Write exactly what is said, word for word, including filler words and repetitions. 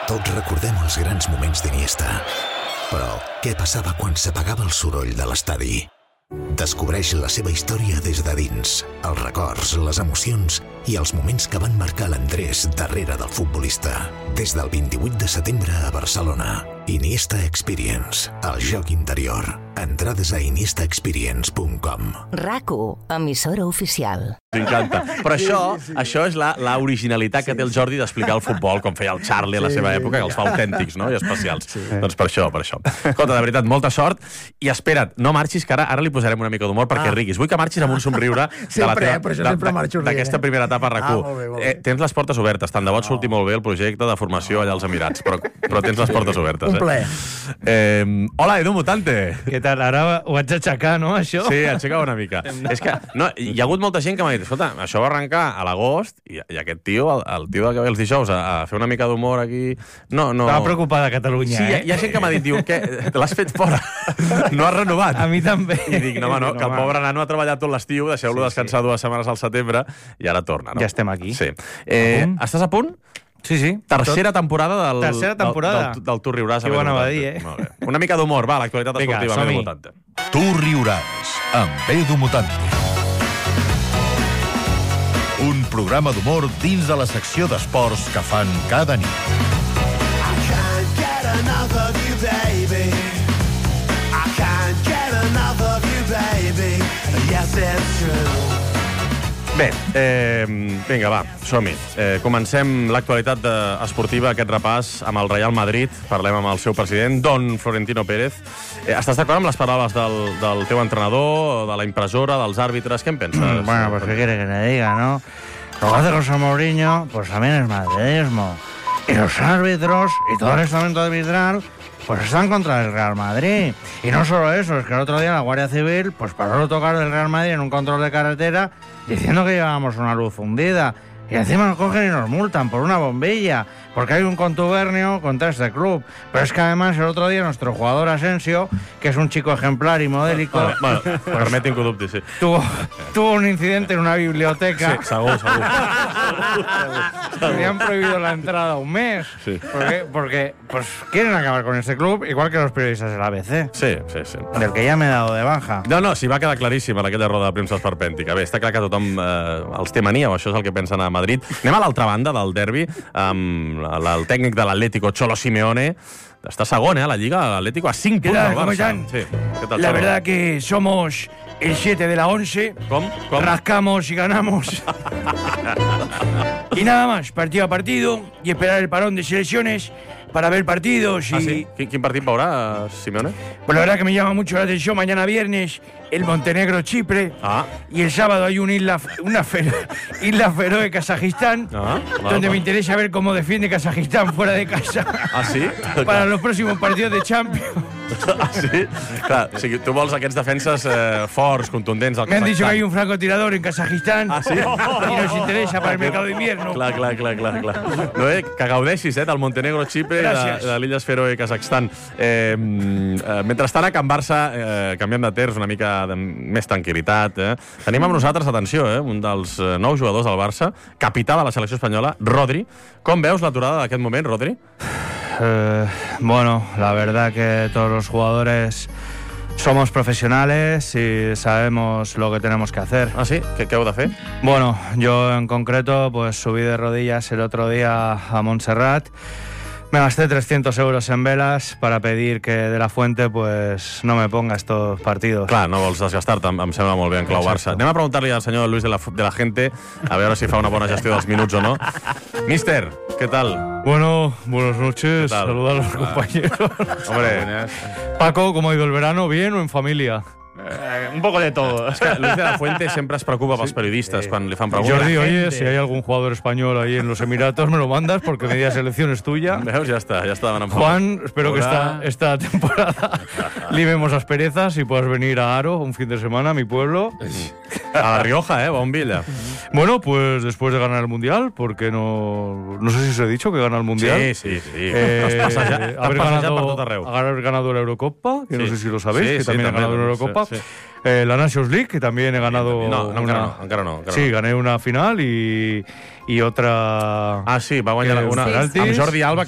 Tots recordem els grans moments d'Iniesta. Però què passava quan s'apagava el soroll de l'estadi? Descobreix la seva història des de dins, els records, les emocions i els moments que van marcar l'Andrés darrere del futbolista. Des del vint-i-vuit de setembre a Barcelona. Iniesta Experience, el joc interior. Entrades a iniesta experience punt com. RAC1, emissora oficial. M'encanta. Però això, això és la, la originalitat que té el Jordi d'explicar el futbol, com feia el Charlie a la seva època, que els fa autèntics, no?, i especials. Sí. Doncs per això, per això. Escolta, de veritat, molta sort. I espera't, no marxis, que ara, ara li posarem una mica d'humor perquè ah. riguis. Vull que marxis amb un somriure de la teva, de, d'aquesta primera etapa a RAC1. Ah, molt bé, molt bé. Eh, tens les portes obertes. Tant de bo et surti molt bé el projecte de formació allà als Emirats, però, però tens les portes obertes. Un ple. Eh? Eh, hola, Edu Mutante. Què tal? Ara ho haig d'aixecar, no, això? Sí, aixeca una mica. És que no, hi ha hagut molta gent que m'ha dit, escolta, això va arrencar a l'agost i, i aquest tio, el, el tio que ve els dijous a, a fer una mica d'humor aquí... No, no... Estava preocupada Catalunya, sí, eh? Hi ha, hi ha gent que m'ha dit, diu, què? Te l'has fet fora? No has renovat? A mi també. I dic, no, home, no, que el pobre nano ha treballat tot l'estiu, deixeu-lo sí, descansar sí. dues setmanes al setembre i ara torna, no? Ja estem aquí. Sí. Eh, estàs a punt? Sí, sí. Tercera temporada del, Tercera temporada. del, del, del Tu riuràs. Que bona va dir, eh? Molt bé. Una mica d'humor, va, l'actualitat esportiva amb Edu Mutante. Tu riuràs, amb Edu Mutante. Un programa d'humor dins de la secció d'esports que fan cada nit. I can't get enough of you, baby. I can't get enough of you, baby. Yes, it's true. Bé, eh, vinga, va, som-hi. Eh, comencem l'actualitat esportiva, aquest repàs, amb el Real Madrid. Parlem amb el seu president, don Florentino Pérez. Eh, estàs d'acord amb les paraules del, del teu entrenador, de la impressora, dels àrbitres? Què en penses? Mm, bueno, pues qué quiere que le diga, ¿no? Lo que hace José Mourinho, pues también es madridismo. Y los árbitros y todo el estamento arbitral pues están contra el Real Madrid. Y no solo eso, es que el otro día la Guardia Civil pues paró de tocar el Real Madrid en un control de carretera diciendo que llevábamos una luz fundida. Y encima nos cogen y nos multan por una bombilla, porque hay un contubernio contra este club. Pero es que además el otro día nuestro jugador Asensio, que es un chico ejemplar y modélico... Bueno, bueno permetin que ho dubti, sí. Tuvo, tuvo un incidente en una biblioteca. Sí, segur, segur. Le han prohibido la entrada un mes. Sí. Porque, porque pues, quieren acabar con este club, igual que los periodistas del A B C. Sí, sí, sí. Del que ja m'he dado de baja. No, no, sí, va quedar claríssim en aquella roda de premsa esperpèntica. Bé, està clar que tothom eh, els té mania, o això és el que pensen a Madrid. Anem a l'altra banda del derbi, amb el tècnic de l'Atlético, Cholo Simeone. Està segon, eh, a la Lliga, l'Atlético a cinc punts del Barça. Sí. ¿Qué tal, la Cholo? Verdad que somos el siete de la once. ¿Cómo? ¿Cómo? Rascamos y ganamos. Y nada más, partido a partido, y esperar el parón de selecciones para ver partidos. Y... Ah, sí? Quin, quin partit veurà, Simeone? Pues la verdad que me llama mucho la atención mañana viernes el Montenegro-Chipre. Ah. Y el sábado hay una isla, una fero, isla Feroe Kazajistán, ah, donde va. me interesa ver cómo defiende Kazajistán fuera de casa. Ah, sí? Para los próximos partidos de Champions. Ah, sí? Clar, o sigui, tu vols aquests defenses eh, forts, contundents del Me han Kazajstán. dicho que hay un francotirador en Kazajistán. Ah, sí? Y nos interesa para el mercado de invierno. Clar, clar, clar, clar, clar. No, eh, que gaudeixis, eh, del Montenegro-Chipre i de, de l'Illes Feroe Kazajstán. Eh, eh, mentrestant, a Can Barça, eh, canviem de terç, una mica de més tranquil·litat. Eh. Tenim amb nosaltres, atenció, eh, un dels eh, nous jugadors del Barça, capità de la selecció espanyola, Rodri. Com veus l'aturada d'aquest moment, Rodri? Eh, bueno, la verdad que todos los jugadores somos profesionales y sabemos lo que tenemos que hacer. Ah, sí? ¿Qué, qué heu de fer? Bueno, yo en concreto pues subí de rodillas el otro día a Montserrat. Me gasté trescientos euros en velas para pedir que De La Fuente pues no me ponga estos partidos. Clar, no vols desgastar-te, em, em sembla molt bé en clau Barça. Anem a preguntar-li al senyor Luis de la, de la Gente a veure si fa una bona gestió dels minuts o no. Mister, ¿qué tal? Bueno, buenas noches. Saluda a los ah. compañeros. Hombre, Paco, ¿cómo ha ido el verano? ¿Bien o en familia? Eh, un poco de todo. Es que Luis de la Fuente sempre es preocupa pels periodistes sí. quan li fan preguntes. Jordi, oye, si hay algún jugador español ahí en los Emiratos, me lo mandas porque media selección es tuya. Veus, ja està, ja està demanant. Juan, espero Hola. que esta, esta temporada limemos asperezas y puedas venir a Aro un fin de semana a mi pueblo. A La Rioja, eh, bon Villa. Bueno, pues después de ganar el Mundial, porque no... No sé si os he dicho que gana el Mundial. Sí, sí, sí. Eh, passejar, haber, ganado, per tot arreu. haber ganado la Eurocopa, que sí. no sé si lo sabéis, sí, que sí, también he también, ganado la Eurocopa. Sí, sí. Eh, la Nations League, que también he ganado... No, no, una... encara no. Encara no encara sí, no. gané una final y, y otra... Ah, sí, va guanyar eh, una... Sí, Amb Jordi Alba,